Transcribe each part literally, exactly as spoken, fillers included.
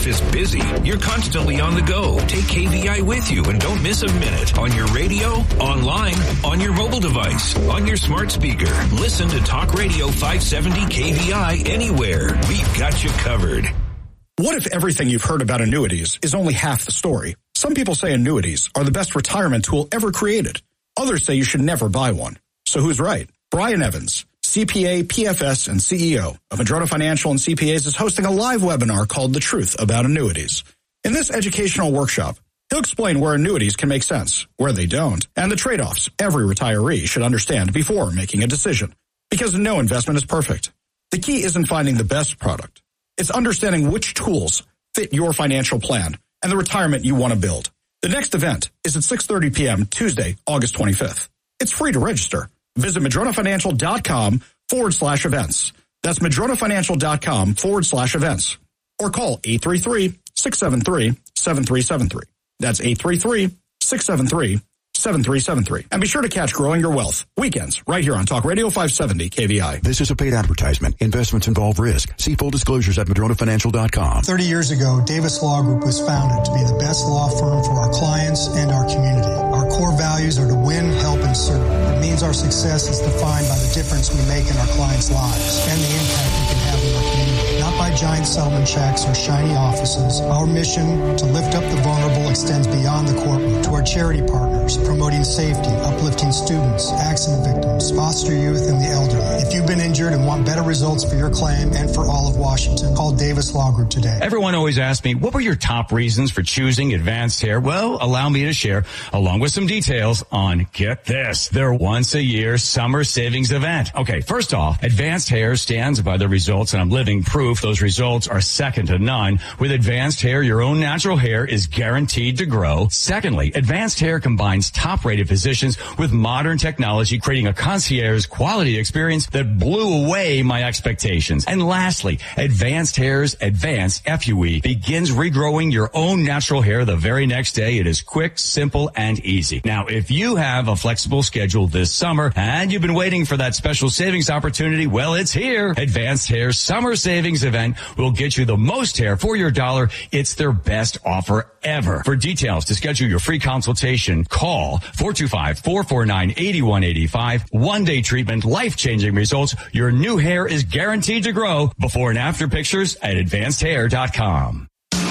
life is busy, you're constantly on the go. Take K V I with you and don't miss a minute. On your radio, online, on your mobile device, on your smart speaker. Listen to Talk Radio five seventy K V I anywhere. We've got you covered. What if everything you've heard about annuities is only half the story? Some people say annuities are the best retirement tool ever created. Others say you should never buy one. So who's right? Brian Evans, C P A, P F S, and C E O of Madrona Financial and C P As, is hosting a live webinar called The Truth About Annuities. In this educational workshop, he'll explain where annuities can make sense, where they don't, and the trade-offs every retiree should understand before making a decision. Because no investment is perfect. The key isn't finding the best product. It's understanding which tools fit your financial plan and the retirement you want to build. The next event is at six thirty p.m. Tuesday, August twenty-fifth. It's free to register. Visit madronafinancial.com forward slash events. That's madronafinancial.com forward slash events. Or call eight three three, six seven three, seven three seven three. That's eight three three, six seven three, seven three seven three. And be sure to catch Growing Your Wealth weekends right here on Talk Radio five seventy K V I. This is a paid advertisement. Investments involve risk. See full disclosures at madrona financial dot com. thirty years ago, Davis Law Group was founded to be the best law firm for our clients and our community. Our core values are to win, help, and serve. It means our success is defined by the difference we make in our clients' lives and the impact we can have in our community. Not by giant settlement checks or shiny offices. Our mission to lift up the vulnerable extends beyond the courtroom to our charity partners, promoting safety, uplifting students, accident victims, foster youth, and the elderly. If you've been injured and want better results for your claim and for all of Washington, call Davis Law Group today. Everyone always asks me, what were your top reasons for choosing Advanced Hair? Well, allow me to share, along with some details on, get this, their once-a-year summer savings event. Okay, first off, Advanced Hair stands by the results, and I'm living proof those results are second to none. With Advanced Hair, your own natural hair is guaranteed to grow. Secondly, Advanced Hair combines top-rated physicians with modern technology, creating a concierge quality experience that blew away my expectations. And lastly, Advanced Hair's Advanced F U E begins regrowing your own natural hair the very next day. It is quick, simple, and easy. Now, if you have a flexible schedule this summer and you've been waiting for that special savings opportunity, well, it's here. Advanced Hair's Summer Savings Event will get you the most hair for your dollar. It's their best offer ever. For details to schedule your free consultation, call four two five, four four nine, eight one eight five. One-day treatment, life-changing results. Your new hair is guaranteed to grow. Before and after pictures at advanced hair dot com.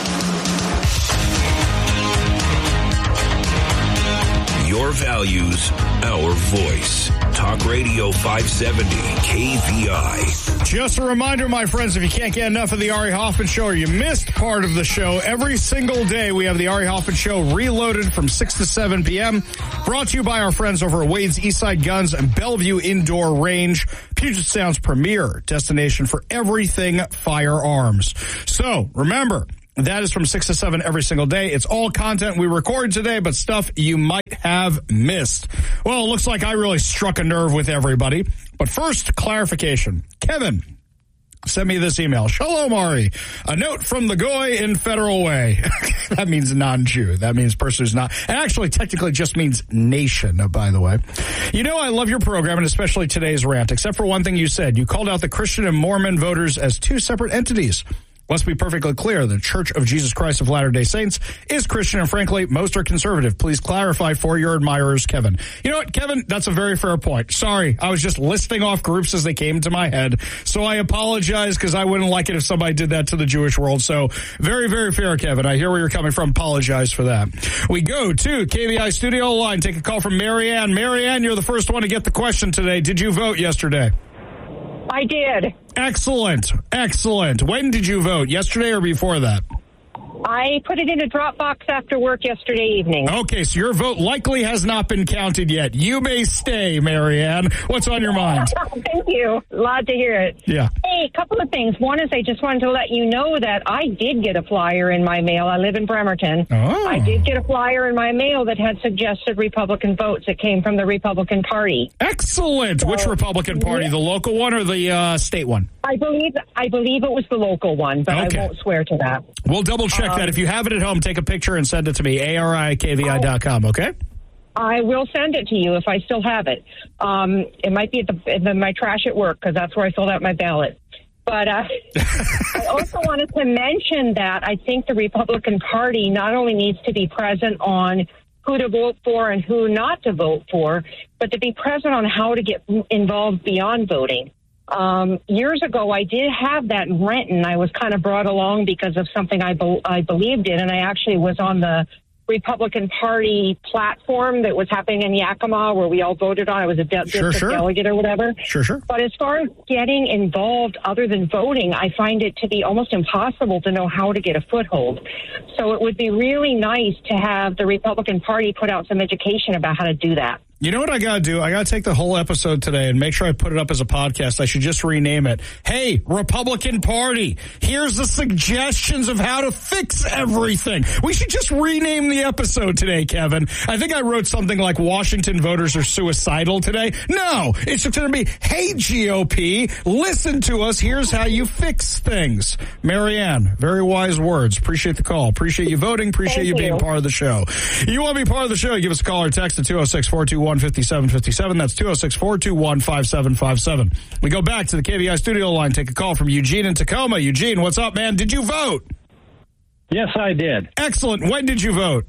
Your values, our voice. Talk Radio five seventy K V I. Just a reminder, my friends, if you can't get enough of the Ari Hoffman Show or you missed part of the show, every single day we have the Ari Hoffman Show reloaded from six to seven p.m. Brought to you by our friends over at Wade's Eastside Guns and Bellevue Indoor Range, Puget Sound's premier destination for everything firearms. So, remember, that is from six to seven every single day. It's all content we record today, but stuff you might have missed. Well, it looks like I really struck a nerve with everybody. But first, clarification. Kevin sent me this email. Shalom, Ari. A note from the Goy in Federal Way. That means non-Jew. That means person who's not. It actually technically just means nation, by the way. You know, I love your program, and especially today's rant, except for one thing you said. You called out the Christian and Mormon voters as two separate entities. Let's be perfectly clear. The Church of Jesus Christ of Latter-day Saints is Christian, and frankly, most are conservative. Please clarify for your admirers, Kevin. You know what, Kevin? That's a very fair point. Sorry, I was just listing off groups as they came to my head. So I apologize because I wouldn't like it if somebody did that to the Jewish world. So very, very fair, Kevin. I hear where you're coming from. Apologize for that. We go to K V I studio line. Take a call from Marianne. Marianne, you're the first one to get the question today. Did you vote yesterday? I did. Excellent. Excellent. When did you vote? Yesterday or before that? I put it in a Dropbox after work yesterday evening. Okay, so your vote likely has not been counted yet. You may stay, Marianne. What's on your mind? Thank you. Glad to hear it. Yeah. Hey, a couple of things. One is I just wanted to let you know that I did get a flyer in my mail. I live in Bremerton. Oh. I did get a flyer in my mail that had suggested Republican votes. It came from the Republican Party. Excellent. So, which Republican Party? Yeah. The local one or the uh, state one? I believe I believe it was the local one, but okay. I won't swear to that. We'll double check um, that. If you have it at home, take a picture and send it to me, A R I K V I dot com, okay? I will send it to you if I still have it. Um, it might be at the, in the, my trash at work because that's where I filled out my ballot. But uh, I also wanted to mention that I think the Republican Party not only needs to be present on who to vote for and who not to vote for, but to be present on how to get involved beyond voting. Um, years ago, I did have that in Renton. I was kind of brought along because of something I, be- I believed in, and I actually was on the Republican Party platform that was happening in Yakima where we all voted on. I was a de- sure, district sure. delegate or whatever. Sure, sure. But as far as getting involved other than voting, I find it to be almost impossible to know how to get a foothold. So it would be really nice to have the Republican Party put out some education about how to do that. You know what I got to do? I got to take the whole episode today and make sure I put it up as a podcast. I should just rename it. Hey, Republican Party, here's the suggestions of how to fix everything. We should just rename the episode today, Kevin. I think I wrote something like Washington voters are suicidal today. No, it's just going to be, hey, G O P, listen to us. Here's how you fix things. Marianne, very wise words. Appreciate the call. Appreciate you voting. Appreciate you, you being part of the show. You want to be part of the show? Give us a call or text at two oh six, four two one, five seven five seven. That's two oh six, four two one, five seven five seven. We go back to the K V I studio line. Take a call from Eugene in Tacoma. Eugene, what's up, man? Did you vote? Yes, I did. Excellent. When did you vote?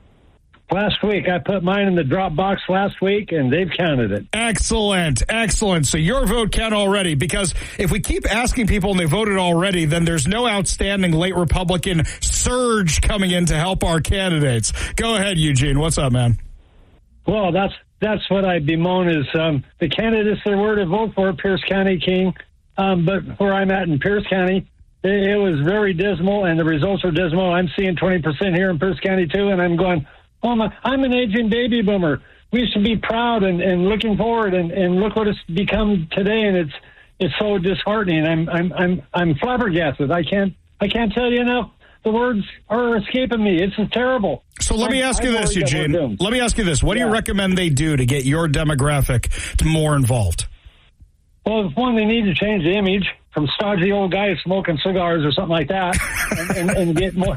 Last week. I put mine in the drop box last week, and they've counted it. Excellent. Excellent. So your vote count already, because if we keep asking people and they voted already, then there's no outstanding late Republican surge coming in to help our candidates. Go ahead, Eugene. What's up, man? Well, that's that's what I bemoan is um, the candidates there were to vote for, Pierce County, King. Um, but where I'm at in Pierce County, it, it was very dismal, and the results are dismal. I'm seeing twenty percent here in Pierce County, too, and I'm going, oh, my, I'm an aging baby boomer. We should be proud and, and looking forward, and, and look what it's become today, and it's it's so disheartening. I'm I'm I'm I'm flabbergasted. I can't I can't tell you enough. The words are escaping me. It's terrible. So let me ask you this, Eugene. Let me ask you this. What do you recommend they do to get your demographic more involved? Well, one, they need to change the image from stodgy old guys smoking cigars or something like that, and, and, and get more,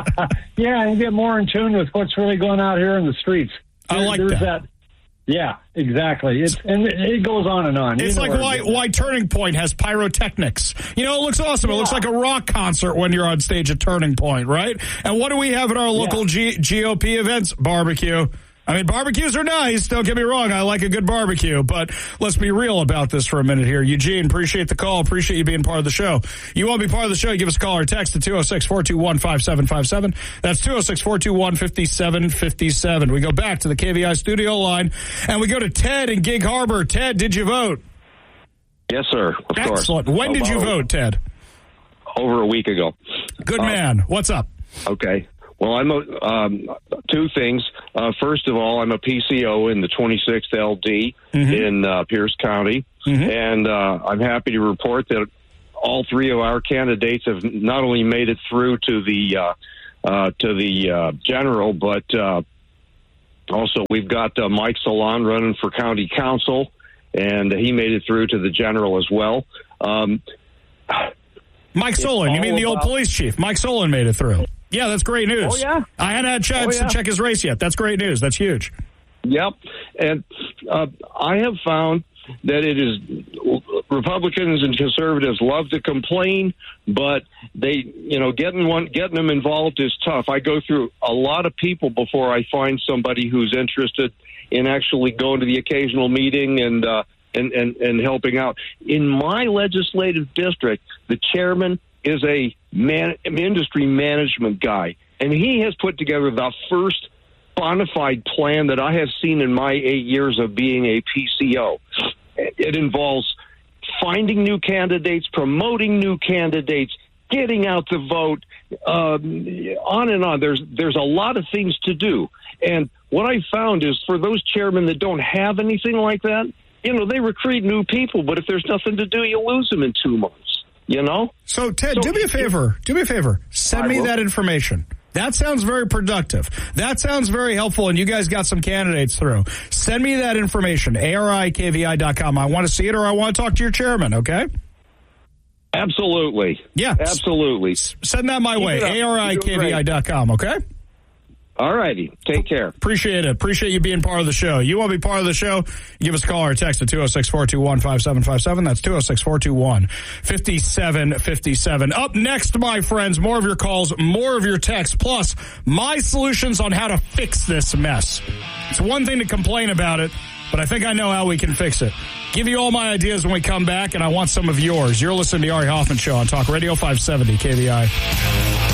yeah, and get more in tune with what's really going out here in the streets. I like There's that. that. Yeah, exactly. It's, and it goes on and on. It's you like why why Turning Point has pyrotechnics. You know, it looks awesome. Yeah. It looks like a rock concert when you're on stage at Turning Point, right? And what do we have at our local yeah. G- GOP events? Barbecue. I mean, barbecues are nice. Don't get me wrong. I like a good barbecue, but let's be real about this for a minute here. Eugene, appreciate the call. Appreciate you being part of the show. You want to be part of the show? You give us a call or text at two oh six, four two one, five seven five seven. That's two oh six, four two one, five seven five seven. We go back to the K V I studio line, and we go to Ted in Gig Harbor. Ted, did you vote? Yes, sir. Of course. Excellent. When did you vote, Ted? Over a week ago. Good man. What's up? Okay. Well, I'm a, um, two things. Uh, first of all, I'm a P C O in the twenty-sixth L D mm-hmm. in uh, Pierce County, mm-hmm. and uh, I'm happy to report that all three of our candidates have not only made it through to the uh, uh, to the uh, general, but uh, also we've got uh, Mike Salon running for county council, and he made it through to the general as well. Um, Mike Solon, you mean the old police chief? Mike Solon made it through. Yeah, that's great news. Oh, yeah? I hadn't had a chance oh, yeah. to check his race yet. That's great news. That's huge. Yep. And uh, I have found that it is Republicans and conservatives love to complain, but they, you know, getting one, getting them involved is tough. I go through a lot of people before I find somebody who's interested in actually going to the occasional meeting and, uh, and, and, and helping out. In my legislative district, the chairman is a man, industry management guy, and he has put together the first bona fide plan that I have seen in my eight years of being a P C O. It involves finding new candidates, promoting new candidates, getting out the vote, um, on and on. There's there's a lot of things to do. And what I found is for those chairmen that don't have anything like that, you know, they recruit new people, but if there's nothing to do, you lose them in two months. You know? So, Ted, so, do me a favor. Do me a favor. Send I me will. that information. That sounds very productive. That sounds very helpful, and you guys got some candidates through. Send me that information, A R I K V I dot com. I want to see it, or I want to talk to your chairman, okay? Absolutely. Yeah. Absolutely. S- send that my Keep way, A R I K V I dot com, okay? All righty. Take care. Appreciate it. Appreciate you being part of the show. You want to be part of the show? Give us a call or text at two oh six, four two one, five seven five seven. That's two oh six, four two one, five seven five seven. Up next, my friends, more of your calls, more of your texts, plus my solutions on how to fix this mess. It's one thing to complain about it, but I think I know how we can fix it. Give you all my ideas when we come back, and I want some of yours. You're listening to the Ari Hoffman Show on Talk Radio five seventy K V I.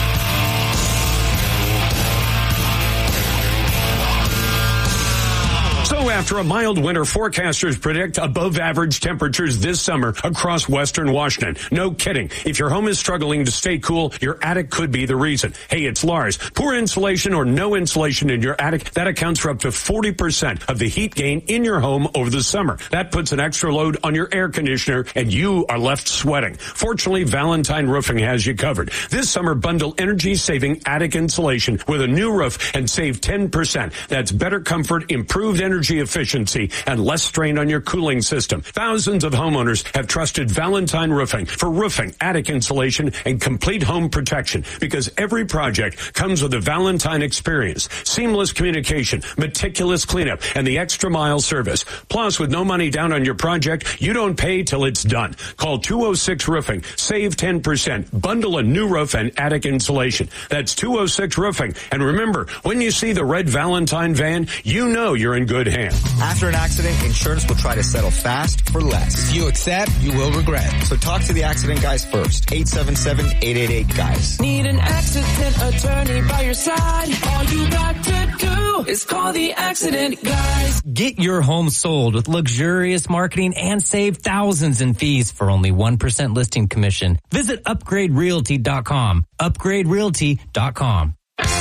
So after a mild winter, forecasters predict above average temperatures this summer across western Washington. No kidding. If your home is struggling to stay cool, your attic could be the reason. Hey, it's Lars. Poor insulation or no insulation in your attic, that accounts for up to forty percent of the heat gain in your home over the summer. That puts an extra load on your air conditioner and you are left sweating. Fortunately, Valentine Roofing has you covered. This summer, bundle energy-saving attic insulation with a new roof and save ten percent. That's better comfort, improved energy efficiency, and less strain on your cooling system. Thousands of homeowners have trusted Valentine Roofing for roofing, attic insulation, and complete home protection because every project comes with a Valentine experience, seamless communication, meticulous cleanup, and the extra mile service. Plus, with no money down on your project, you don't pay till it's done. Call two oh six Roofing. Save ten percent. Bundle a new roof and attic insulation. That's two oh six Roofing. And remember, when you see the red Valentine van, you know you're in good hands. After an accident, insurance will try to settle fast for less. If you accept, you will regret. So talk to the accident guys first. eight seven seven, eight eight eight, guys. Need an accident attorney by your side? All you got to do is call the accident guys. Get your home sold with luxurious marketing and save thousands in fees for only one percent listing commission. Visit upgrade realty dot com. upgrade realty dot com.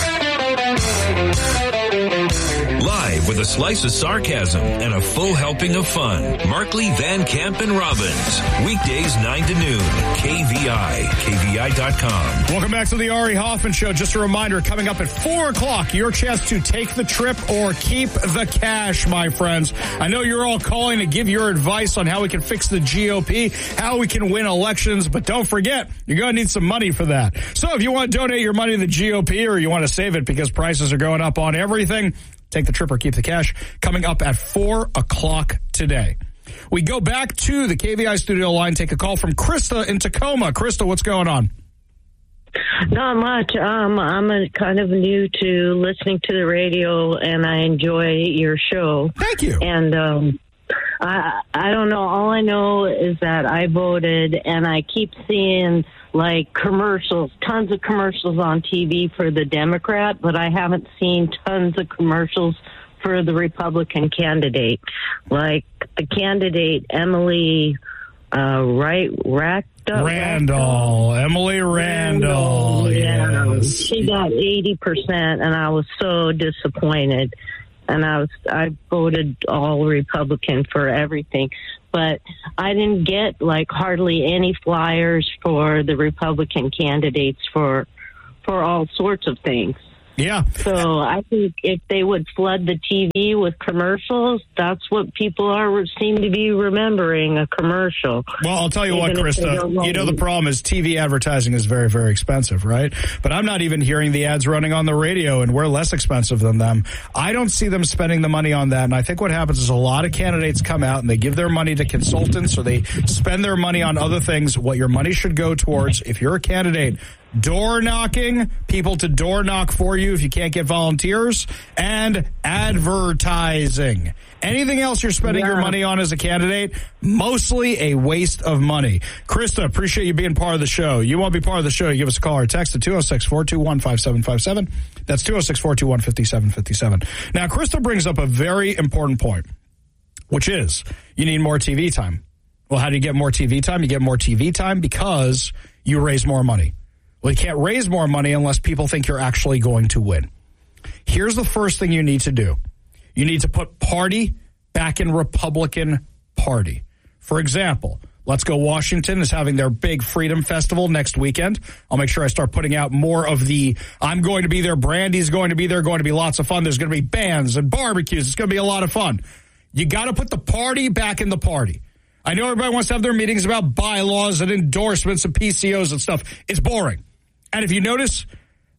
Live with a slice of sarcasm and a full helping of fun. Markley, Van Camp, and Robbins. Weekdays nine to noon. K V I. K V I dot com. Welcome back to the Ari Hoffman Show. Just a reminder, coming up at four o'clock, your chance to take the trip or keep the cash, my friends. I know you're all calling to give your advice on how we can fix the G O P, how we can win elections, but don't forget, you're going to need some money for that. So if you want to donate your money to the G O P or you want to save it because prices are going up on everything, take the trip or keep the cash, coming up at four o'clock today. We go back to the K V I studio line, take a call from Krista in Tacoma. Krista, what's going on? Not much. Um, I'm a, kind of new to listening to the radio, and I enjoy your show. Thank you. And um, I, I don't know. All I know is that I voted, and I keep seeing like commercials, tons of commercials on T V for the Democrat, but I haven't seen tons of commercials for the Republican candidate. Like the candidate, Emily uh, right, Rack, Randall, Emily Randall. Randall yeah. Yes. She got eighty percent, and I was so disappointed. And I was, I voted all Republican for everything. But I didn't get like hardly any flyers for the Republican candidates for for all sorts of things. Yeah. So I think if they would flood the T V with commercials, that's what people are seem to be remembering, a commercial. Well, I'll tell you what, Krista, you know the problem is T V advertising is very, very expensive, right? But I'm not even hearing the ads running on the radio, and we're less expensive than them. I don't see them spending the money on that, and I think what happens is a lot of candidates come out and they give their money to consultants, or they spend their money on other things. What your money should go towards, if you're a candidate, door knocking, people to door knock for you if you can't get volunteers, and advertising. Anything else you're spending yeah. your money on as a candidate, mostly a waste of money. Krista, appreciate you being part of the show. You want to be part of the show, you give us a call or text at two oh six, four two one, five seven five seven. That's two oh six, four two one, five seven five seven. Now, Krista brings up a very important point, which is you need more T V time. Well, how do you get more T V time? You get more T V time because you raise more money. Well, you can't raise more money unless people think you're actually going to win. Here's the first thing you need to do. You need to put party back in Republican Party. For example, Let's Go Washington is having their big Freedom Festival next weekend. I'll make sure I start putting out more of the, I'm going to be there, Brandy's going to be there, going to be lots of fun. There's going to be bands and barbecues. It's going to be a lot of fun. You got to put the party back in the party. I know everybody wants to have their meetings about bylaws and endorsements and P C Os and stuff. It's boring. And if you notice,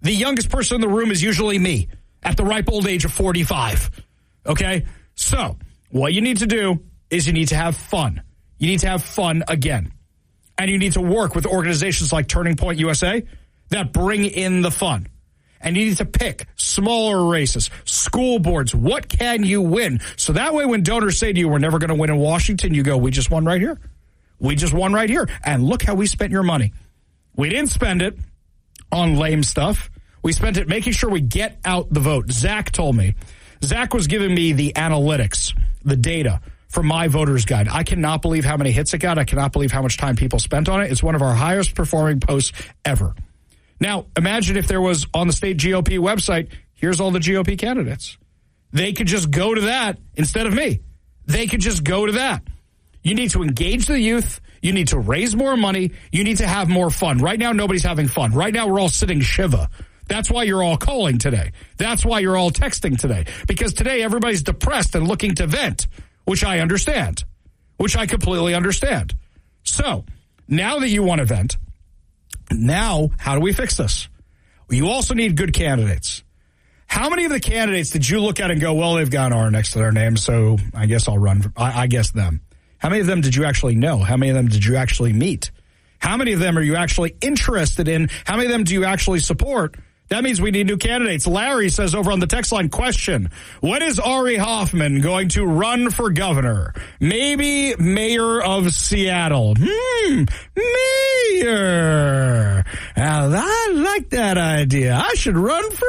The youngest person in the room is usually me at the ripe old age of forty-five. Okay? So, what you need to do is you need to have fun. You need to have fun again. And you need to work with organizations like Turning Point U S A that bring in the fun. And you need to pick smaller races, school boards. What can you win? So that way when donors say to you, we're never going to win in Washington, you go, we just won right here. We just won right here. And look how we spent your money. We didn't spend it on lame stuff. We spent it making sure we get out the vote. Zach told me. Zach was giving me the analytics, the data for My Voter's Guide. I cannot believe how many hits it got. I cannot believe how much time people spent on it. It's one of our highest performing posts ever. Now, imagine if there was on the state G O P website, here's all the G O P candidates. They could just go to that instead of me. They could just go to that. You need to engage the youth. You need to raise more money. You need to have more fun. Right now, nobody's having fun. Right now, we're all sitting Shiva. That's why you're all calling today. That's why you're all texting today. Because today, everybody's depressed and looking to vent, which I understand, which I completely understand. So, now that you want to vent, now, how do we fix this? You also need good candidates. How many of the candidates did you look at and go, well, they've got an R next to their name, so I guess I'll run. I, I guess them. How many of them did you actually know? How many of them did you actually meet? How many of them are you actually interested in? How many of them do you actually support? That means we need new candidates. Larry says over on the text line, question, when is Ari Hoffman going to run for governor? Maybe mayor of Seattle. Hmm, mayor. Now, I like that idea. I should run for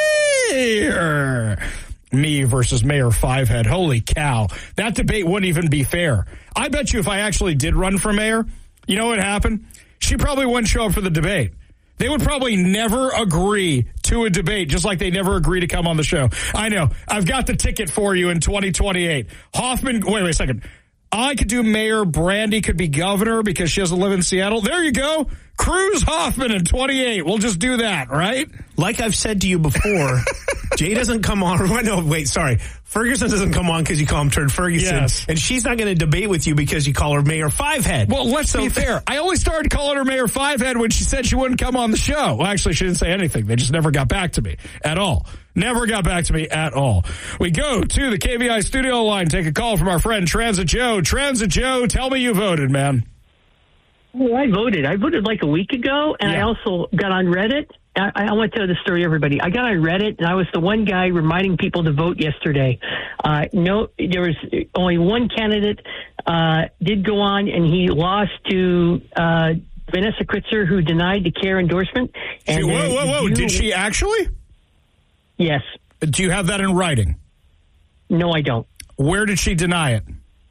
mayor. Me versus Mayor Fivehead. Holy cow. That debate wouldn't even be fair. I bet you if I actually did run for mayor, you know what happened? She probably wouldn't show up for the debate. They would probably never agree to a debate, just like they never agree to come on the show. I know. I've got the ticket for you in twenty twenty-eight. Hoffman, wait, wait a second. I could do mayor. Brandy could be governor because she doesn't live in Seattle. There you go. Cruz Hoffman in twenty-eight. We'll just do that, right? Like I've said to you before, Jay doesn't come on. No, wait, sorry. Ferguson doesn't come on because you call him Turd Ferguson. Yes. And she's not going to debate with you because you call her Mayor Fivehead. Well, let's so, be fair. I only started calling her Mayor Fivehead when she said she wouldn't come on the show. Well, actually, she didn't say anything. They just never got back to me at all. Never got back to me at all. We go to the K V I studio line, take a call from our friend Transit Joe. Transit Joe, tell me you voted, man. Well, I voted. I voted like a week ago, and yeah. I also got on Reddit. I, I want to tell the story, everybody. I got on Reddit, and I was the one guy reminding people to vote yesterday. Uh, no, there was only one candidate uh, did go on, and he lost to uh, Vanessa Kritzer, who denied the CARE endorsement. And she, whoa, whoa, whoa! You, did she actually? Yes. Do you have that in writing? No, I don't. Where did she deny it?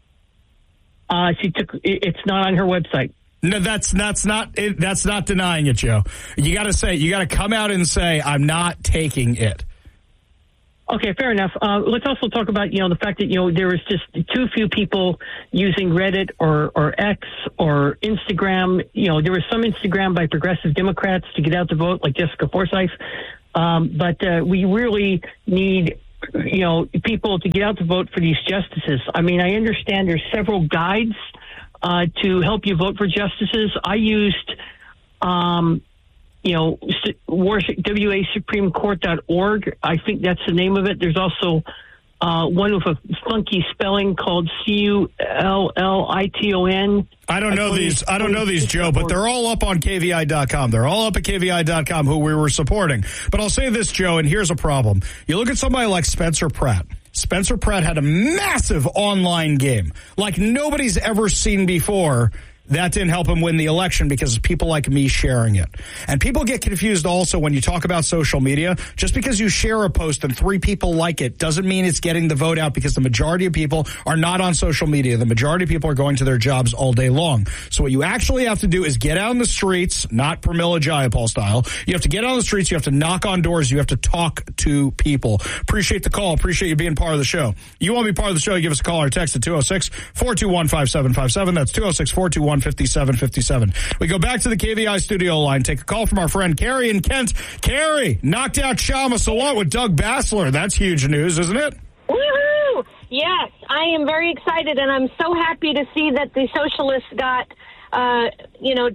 Uh, she took. It's not on her website. No, that's that's not it, that's not denying it, Joe. You got to say you got to come out and say I'm not taking it. Okay, fair enough. Uh, let's also talk about you know the fact that you know there was just too few people using Reddit or or X or Instagram. You know there was some Instagram by progressive Democrats to get out the vote, like Jessica Forsyth. Um, but uh, we really need you know people to get out the vote for these justices. I mean, I understand there's several guides. Uh, to help you vote for justices. I used, um, you know, W A Supreme Court dot org. I think that's the name of it. There's also uh, one with a funky spelling called C U L L I T O N. I don't know these. I don't know these, Joe, but they're all up on K V I dot com. They're all up at K V I dot com who we were supporting. But I'll say this, Joe, and here's a problem. You look at somebody like Spencer Pratt. Spencer Pratt had a massive online game like nobody's ever seen before. That didn't help him win the election because of people like me sharing it. And people get confused also when you talk about social media. Just because you share a post and three people like it doesn't mean it's getting the vote out because the majority of people are not on social media. The majority of people are going to their jobs all day long. So what you actually have to do is get out in the streets, not Pramila Jayapal style. You have to get out on the streets. You have to knock on doors. You have to talk to people. Appreciate the call. Appreciate you being part of the show. You want to be part of the show, you give us a call or text at two oh six, four two one, five seven five seven. That's two oh six, four two one, five seven five seven. We go back to the K V I studio line, take a call from our friend Carrie in Kent. Carrie, knocked out Kshama Sawant with Doug Bassler. That's huge news, isn't it? Woohoo! Yes, I am very excited, and I'm so happy to see that the socialists got, uh, you know,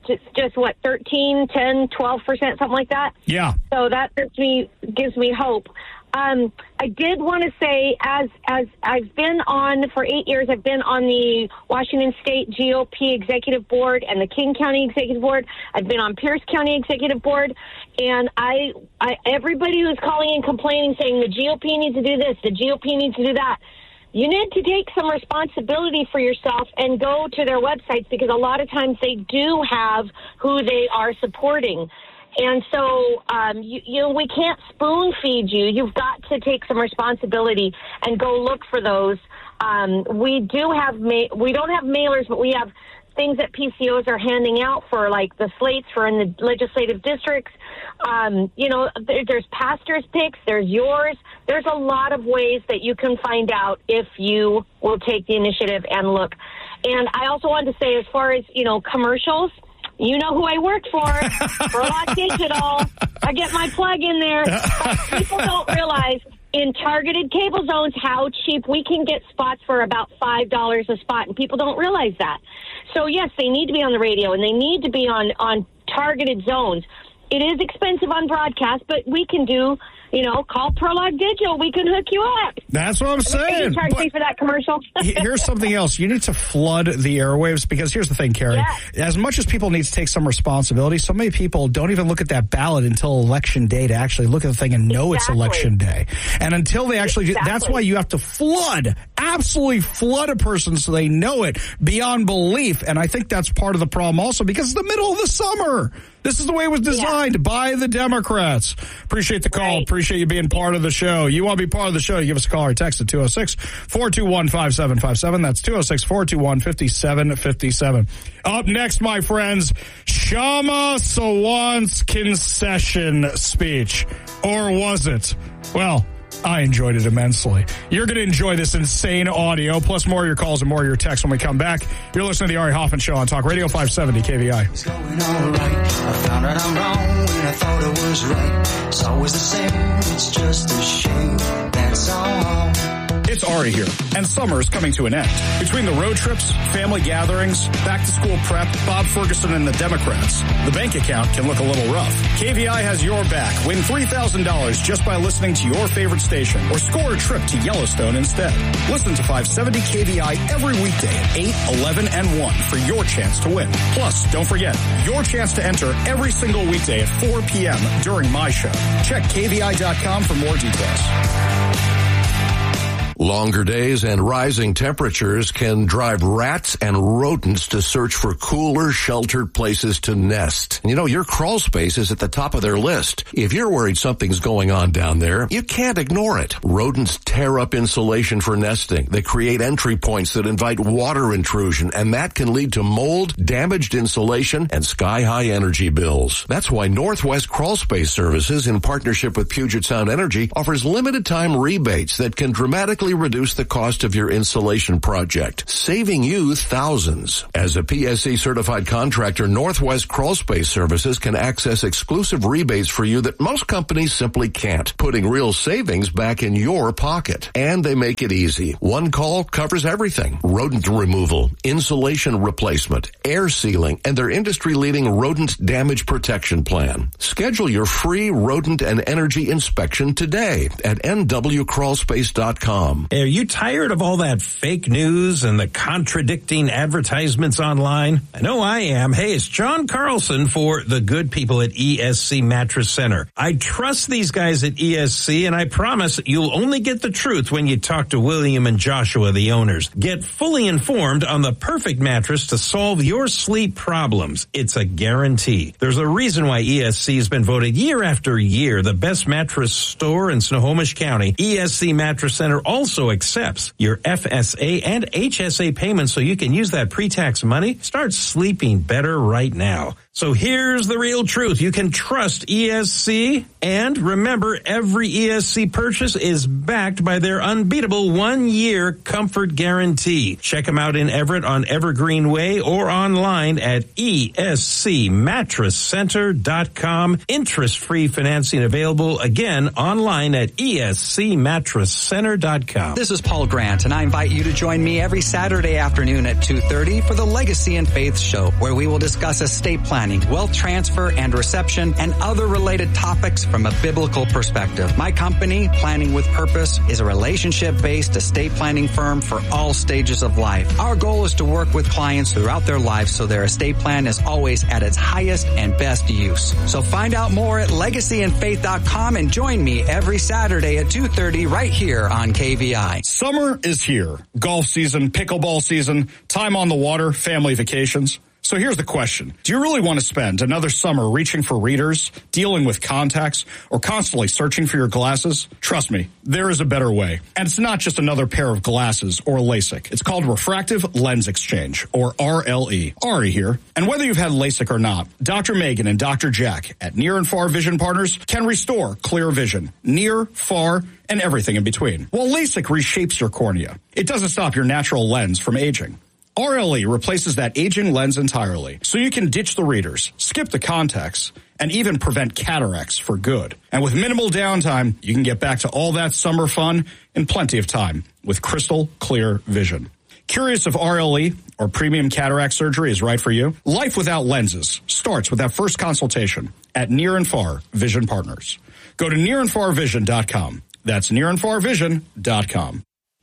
It's just what, thirteen, ten, twelve percent, something like that. Yeah. So that gives me gives me hope. Um, I did want to say, as as I've been on for eight years, I've been on the Washington State G O P Executive Board and the King County Executive Board. I've been on Pierce County Executive Board, and I, I everybody who's calling and complaining, saying the G O P needs to do this, the G O P needs to do that. You need to take some responsibility for yourself and go to their websites, because a lot of times they do have who they are supporting. And so, um, you, you know, we can't spoon feed you. You've got to take some responsibility and go look for those. Um, we do have, ma- we don't have mailers, but we have things that P C Os are handing out for, like the slates for in the legislative districts. Um, you know, there, there's pastors' picks, there's yours. There's a lot of ways that you can find out if you will take the initiative and look. And I also wanted to say, as far as, you know, commercials, you know who I work for, Furlock Digital. I get my plug in there. But people don't realize in targeted cable zones how cheap we can get spots for about five dollars a spot, and people don't realize that. So, yes, they need to be on the radio, and they need to be on, on targeted zones. It is expensive on broadcast, but we can do, you know, call Prolog Digital. We can hook you up. That's what I'm saying. They charge me for that commercial. Here's something else. You need to flood the airwaves, because here's the thing, Carrie. Yeah. As much as people need to take some responsibility, so many people don't even look at that ballot until election day to actually look at the thing and know exactly. it's election day. And until they actually exactly. do, that's why you have to flood, absolutely flood a person so they know it beyond belief. And I think that's part of the problem also, because it's the middle of the summer. This is the way it was designed yeah. by the Democrats. Appreciate the call. Right. Appreciate you being part of the show. You want to be part of the show, you give us a call or text at two oh six, four two one, five seven five seven. That's two oh six, four two one, five seven five seven. Up next, my friends, Kshama Sawant's concession speech. Or was it? Well, I enjoyed it immensely. You're going to enjoy this insane audio, plus more of your calls and more of your texts when we come back. You're listening to the Ari Hoffman Show on Talk Radio five seventy K V I. It's going all right. I found out I'm wrong when I thought it was right. It's always the same. It's just a shame. That's all. It's Ari here, and summer is coming to an end. Between the road trips, family gatherings, back-to-school prep, Bob Ferguson and the Democrats, the bank account can look a little rough. K V I has your back. Win three thousand dollars just by listening to your favorite station, or score a trip to Yellowstone instead. Listen to five seventy K V I every weekday at eight, eleven, and one for your chance to win. Plus, don't forget, your chance to enter every single weekday at four p.m. during my show. Check K V I dot com for more details. Longer days and rising temperatures can drive rats and rodents to search for cooler, sheltered places to nest. And you know, your crawl space is at the top of their list. If you're worried something's going on down there, you can't ignore it. Rodents tear up insulation for nesting. They create entry points that invite water intrusion, and that can lead to mold, damaged insulation, and sky-high energy bills. That's why Northwest Crawl Space Services, in partnership with Puget Sound Energy, offers limited-time rebates that can dramatically reduce the cost of your insulation project, saving you thousands. As a P S C certified contractor, Northwest Crawl Space Services can access exclusive rebates for you that most companies simply can't, putting real savings back in your pocket. And they make it easy. One call covers everything: rodent removal, insulation replacement, air sealing, and their industry-leading rodent damage protection plan. Schedule your free rodent and energy inspection today at N W crawl space dot com. Are you tired of all that fake news and the contradicting advertisements online? I know I am. Hey, it's John Carlson for the good people at E S C Mattress Center. I trust these guys at E S C, and I promise you'll only get the truth when you talk to William and Joshua, the owners. Get fully informed on the perfect mattress to solve your sleep problems. It's a guarantee. There's a reason why E S C has been voted year after year the best mattress store in Snohomish County. E S C Mattress Center also also accepts your F S A and H S A payments, so you can use that pre-tax money. Start sleeping better right now. So here's the real truth. You can trust E S C, and remember, every E S C purchase is backed by their unbeatable one-year comfort guarantee. Check them out in Everett on Evergreen Way or online at E S C mattress center dot com. Interest-free financing available, again, online at E S C mattress center dot com. This is Paul Grant, and I invite you to join me every Saturday afternoon at two thirty for the Legacy and Faith Show, where we will discuss estate planning, wealth transfer and reception, and other related topics from a biblical perspective. My company, Planning with Purpose, is a relationship-based estate planning firm for all stages of life. Our goal is to work with clients throughout their lives so their estate plan is always at its highest and best use. So find out more at legacy and faith dot com and join me every Saturday at two thirty right here on K V I. Summer is here. Golf season, pickleball season, time on the water, family vacations. So here's the question. Do you really want to spend another summer reaching for readers, dealing with contacts, or constantly searching for your glasses? Trust me, there is a better way. And it's not just another pair of glasses or LASIK. It's called Refractive Lens Exchange, or R L E. Ari here. And whether you've had LASIK or not, Doctor Megan and Doctor Jack at Near and Far Vision Partners can restore clear vision, near, far, and everything in between. Well, LASIK reshapes your cornea. It doesn't stop your natural lens from aging. R L E replaces that aging lens entirely, so you can ditch the readers, skip the contacts, and even prevent cataracts for good. And with minimal downtime, you can get back to all that summer fun in plenty of time with crystal clear vision. Curious if R L E or premium cataract surgery is right for you? Life without lenses starts with that first consultation at Near and Far Vision Partners. Go to near and far vision dot com. That's near and far vision dot com.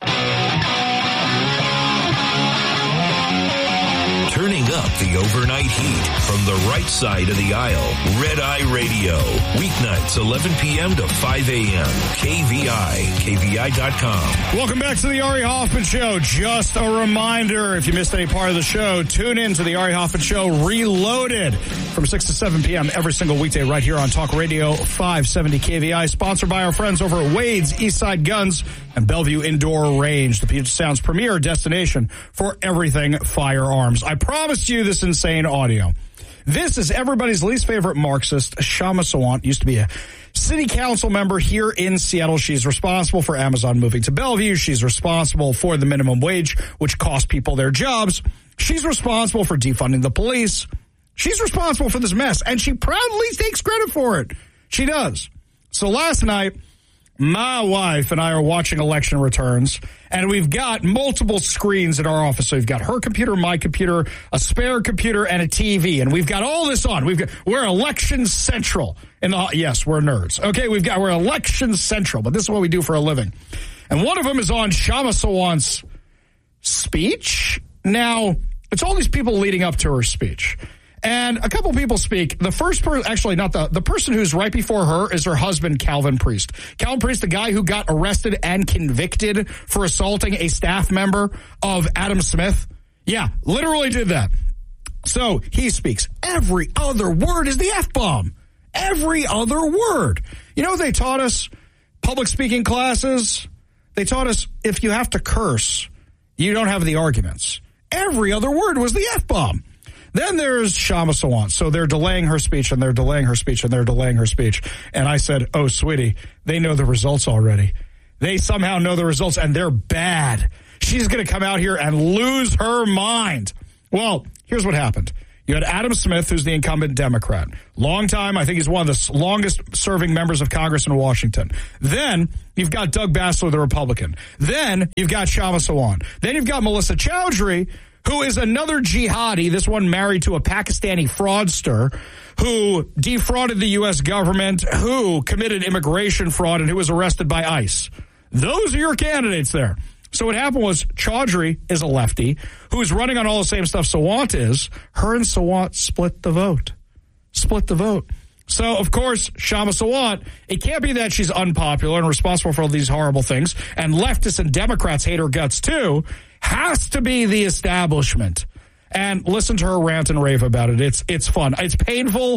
Turning up the overnight heat from the right side of the aisle. Red Eye Radio. Weeknights, eleven p.m. to five a.m. K V I. K V I dot com. Welcome back to the Ari Hoffman Show. Just a reminder, if you missed any part of the show, tune in to the Ari Hoffman Show Reloaded from six to seven p.m. every single weekday right here on Talk Radio five seventy K V I. Sponsored by our friends over at Wade's Eastside Guns and Bellevue Indoor Range, the Puget Sound's premier destination for everything firearms. I promised you this insane audio. This is everybody's least favorite Marxist, Shama Sawant, used to be a city council member here in Seattle. She's responsible for Amazon moving to Bellevue. She's responsible for the minimum wage, which cost people their jobs. She's responsible for defunding the police. She's responsible for this mess, and she proudly takes credit for it. She does. So last night, my wife and I are watching election returns, and we've got multiple screens in our office. So we've got her computer, my computer, a spare computer, and a T V, and we've got all this on. We've got, we're election central. In the yes, we're nerds. Okay, we've got we're election central, but this is what we do for a living. And one of them is on Shama Sawant's speech. Now, it's all these people leading up to her speech. And a couple people speak. The first person, actually not the, the person who's right before her is her husband, Calvin Priest. Calvin Priest, the guy who got arrested and convicted for assaulting a staff member of Adam Smith. Yeah, literally did that. So he speaks. Every other word is the F-bomb. Every other word. You know what they taught us? Public speaking classes. They taught us if you have to curse, you don't have the arguments. Every other word was the F-bomb. Then there's Shama Sawant. So they're delaying her speech, and they're delaying her speech, and they're delaying her speech. And I said, oh, sweetie, they know the results already. They somehow know the results, and they're bad. She's going to come out here and lose her mind. Well, here's what happened. You had Adam Smith, who's the incumbent Democrat. Long time. I think he's one of the longest-serving members of Congress in Washington. Then you've got Doug Bassler, the Republican. Then you've got Shama Sawant. Then you've got Melissa Chowdhury, who is another jihadi, this one married to a Pakistani fraudster who defrauded the U S government, who committed immigration fraud, and who was arrested by ICE. Those are your candidates there. So what happened was Chowdhury is a lefty who's running on all the same stuff Sawant is. Her and Sawant split the vote. Split the vote. So, of course, Shama Sawant, it can't be that she's unpopular and responsible for all these horrible things, and leftists and Democrats hate her guts too. Has to be the establishment. And listen to her rant and rave about it. It's it's fun. It's painful,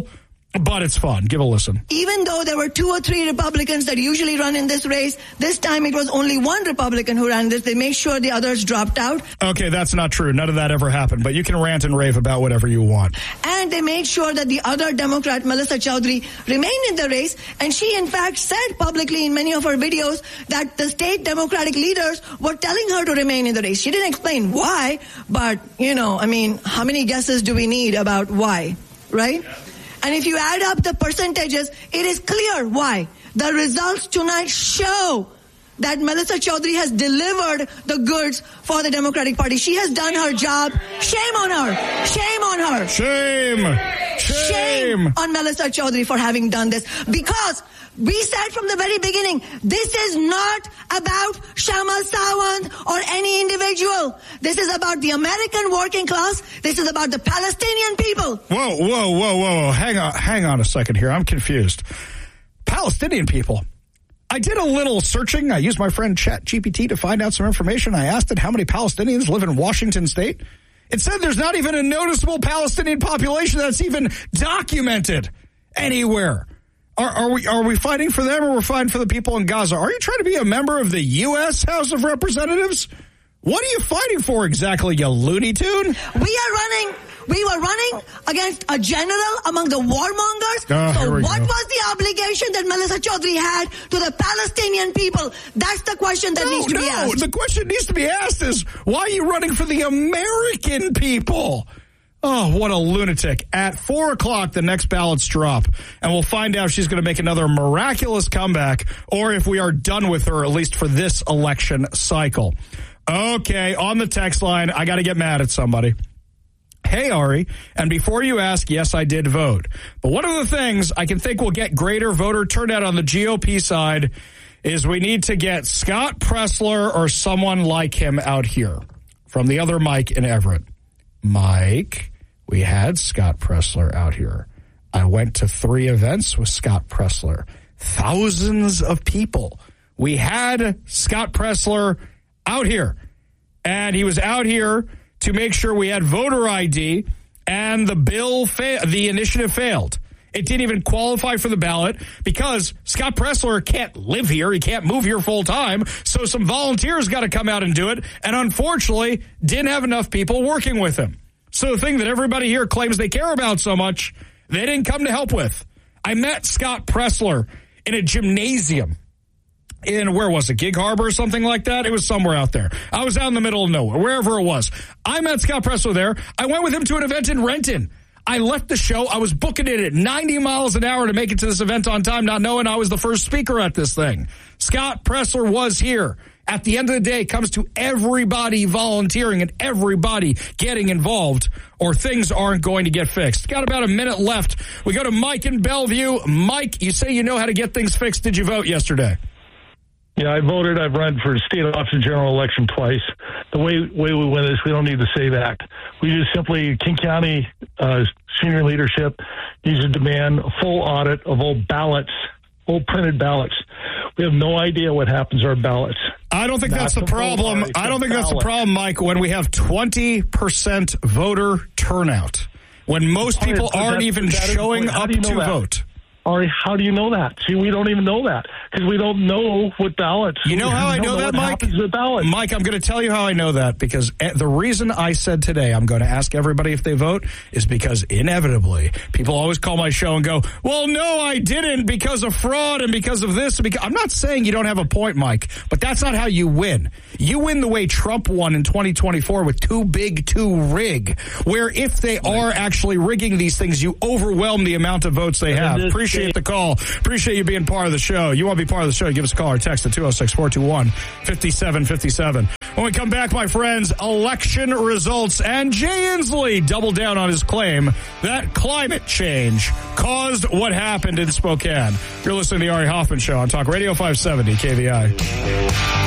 But it's fun. Give a listen. Even though there were two or three Republicans that usually run in this race, this time it was only one Republican who ran this. They made sure the others dropped out. Okay, that's not true. None of that ever happened. But you can rant and rave about whatever you want. And they made sure that the other Democrat, Melissa Chowdhury, remained in the race. And she, in fact, said publicly in many of her videos that the state Democratic leaders were telling her to remain in the race. She didn't explain why, but, you know, I mean, how many guesses do we need about why, right? And if you add up the percentages, it is clear why. The results tonight show that Melissa Chowdhury has delivered the goods for the Democratic Party. She has done her job. Shame on her. Shame on her. Shame. Shame. Shame on Melissa Chowdhury for having done this. Because we said from the very beginning, this is not about Shamal Sawant or any individual. This is about the American working class. This is about the Palestinian people. Whoa, whoa, whoa, whoa. Hang on, hang on a second here. I'm confused. Palestinian people. I did a little searching. I used my friend ChatGPT to find out some information. I asked it how many Palestinians live in Washington State. It said there's not even a noticeable Palestinian population that's even documented anywhere. Are, are we are we fighting for them or we're fighting for the people in Gaza? Are you trying to be a member of the U S House of Representatives? What are you fighting for exactly, you Looney Tune? We are running, we were running against a general among the warmongers. Oh, so we what go. was the obligation that Melissa Chowdhury had to the Palestinian people? That's the question that no, needs to no, be asked. The question needs to be asked is, why are you running for the American people? Oh, what a lunatic. At four o'clock, the next ballots drop, and we'll find out if she's going to make another miraculous comeback or if we are done with her, at least for this election cycle. Okay, on the text line, I got to get mad at somebody. Hey, Ari, and before you ask, yes, I did vote. But one of the things I can think will get greater voter turnout on the G O P side is we need to get Scott Presler or someone like him out here. From the other Mike in Everett. Mike, we had Scott Presler out here. I went to three events with Scott Presler. Thousands of people. We had Scott Presler out here. And he was out here to make sure we had voter I D, and the bill, fa- the initiative failed. It didn't even qualify for the ballot because Scott Presler can't live here. He can't move here full time. So some volunteers got to come out and do it. And unfortunately, didn't have enough people working with him. So the thing that everybody here claims they care about so much, they didn't come to help with. I met Scott Presler in a gymnasium in, where was it, Gig Harbor or something like that? It was somewhere out there. I was out in the middle of nowhere, wherever it was. I met Scott Presler there. I went with him to an event in Renton. I left the show. I was booking it at ninety miles an hour to make it to this event on time, not knowing I was the first speaker at this thing. Scott Presler was here. At the end of the day, it comes to everybody volunteering and everybody getting involved, or things aren't going to get fixed. Got about a minute left. We go to Mike in Bellevue. Mike, you say you know how to get things fixed. Did you vote yesterday? Yeah, I voted. I've run for state office and general election twice. The way way we win this, we don't need to say that. We just simply, King County uh, senior leadership needs to demand a full audit of all ballots, all printed ballots. We have no idea what happens to our ballots. I don't think that's the problem. I don't think that's the problem, Mike, when we have twenty percent voter turnout, when most people aren't even showing up to vote. Ari, how do you know that? See, we don't even know that because we don't know what ballots. You know how I know that, Mike? Mike, I'm going to tell you how I know that, because the reason I said today I'm going to ask everybody if they vote is because inevitably people always call my show and go, well, no, I didn't because of fraud and because of this. Because I'm not saying you don't have a point, Mike, but that's not how you win. You win the way Trump won in twenty twenty-four with too big to rig, where if they are actually rigging these things, you overwhelm the amount of votes they have. Appreciate the call. Appreciate you being part of the show. You want to be part of the show, give us a call or text at two oh six, four two one, five seven five seven. When we come back, my friends, election results, and Jay Inslee doubled down on his claim that climate change caused what happened in Spokane. You're listening to the Ari Hoffman Show on Talk Radio five seventy K V I.